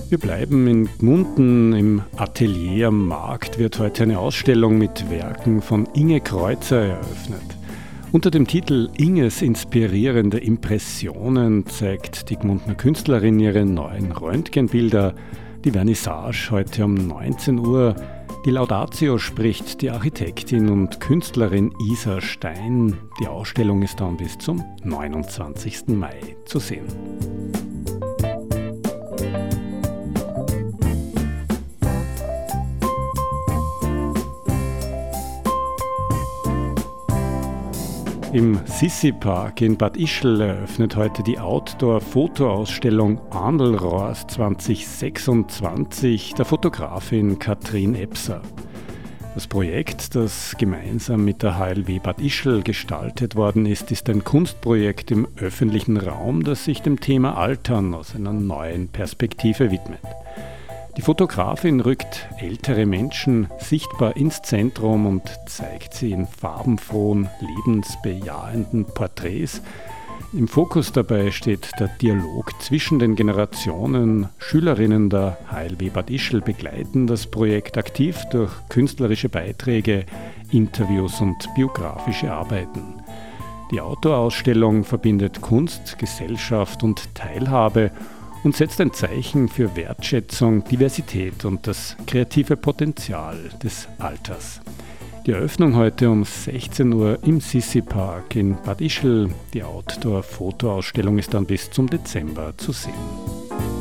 Wir bleiben in Gmunden. Im Atelier am Markt wird heute eine Ausstellung mit Werken von Inge Kreuzer eröffnet. Unter dem Titel Inges inspirierende Impressionen zeigt die Gmundner Künstlerin ihre neuen Röntgenbilder. Die Vernissage heute um 19 Uhr. Die Laudatio spricht die Architektin und Künstlerin Isa Stein. Die Ausstellung ist dann bis zum 29. Mai zu sehen. Im Sissi-Park in Bad Ischl eröffnet heute die Outdoor-Fotoausstellung Andelrohrs 2026 der Fotografin Katrin Ebser. Das Projekt, das gemeinsam mit der HLW Bad Ischl gestaltet worden ist ein Kunstprojekt im öffentlichen Raum, das sich dem Thema Altern aus einer neuen Perspektive widmet. Die Fotografin rückt ältere Menschen sichtbar ins Zentrum und zeigt sie in farbenfrohen, lebensbejahenden Porträts. Im Fokus dabei steht der Dialog zwischen den Generationen. Schülerinnen der HLW Bad Ischl begleiten das Projekt aktiv durch künstlerische Beiträge, Interviews und biografische Arbeiten. Die Outdoor-Ausstellung verbindet Kunst, Gesellschaft und Teilhabe und setzt ein Zeichen für Wertschätzung, Diversität und das kreative Potenzial des Alters. Die Eröffnung heute um 16 Uhr im Sissi-Park in Bad Ischl. Die Outdoor-Fotoausstellung ist dann bis zum Dezember zu sehen.